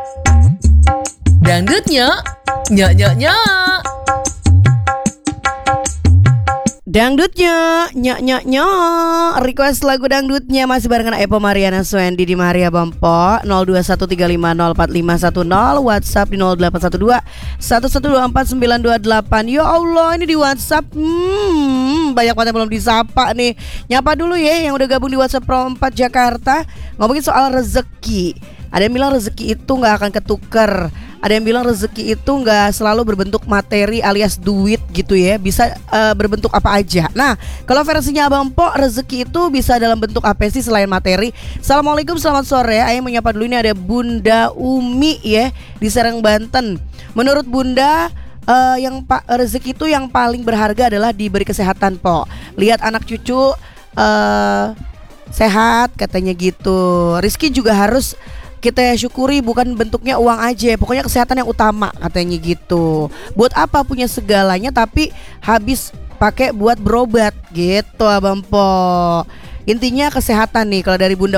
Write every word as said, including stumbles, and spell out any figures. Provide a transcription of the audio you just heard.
Dangdutnya, nyak nyak nyak. Dangdutnya, nyak nyak nyak. Request lagu dangdutnya masih barengan Epo Mariana Swendi di Maria Bampo. Nol dua satu tiga lima nol empat lima satu nol. WhatsApp di nol delapan satu dua satu satu dua empat sembilan dua delapan. Ya Allah, ini di WhatsApp hmm, banyak banget yang belum disapa nih. Nyapa dulu ya yang udah gabung di WhatsApp Pro empat Jakarta. Ngomongin soal rezeki. Ada yang bilang rezeki itu gak akan ketuker. Ada yang bilang rezeki itu gak selalu berbentuk materi alias duit gitu ya. Bisa uh, berbentuk apa aja. Nah, kalau versinya Abang Po, rezeki itu bisa dalam bentuk apa sih selain materi? Assalamualaikum, selamat sore. Ayo menyapa dulu, ini ada Bunda Umi ya di Serang, Banten. Menurut Bunda, uh, yang pa- rezeki itu yang paling berharga adalah diberi kesehatan, Po. Lihat anak cucu uh, sehat katanya gitu. Rizki juga harus kita syukuri, bukan bentuknya uang aja. Pokoknya kesehatan yang utama katanya gitu. Buat apa punya segalanya tapi habis pakai buat berobat gitu Abang Po. Intinya kesehatan nih kalau dari Bunda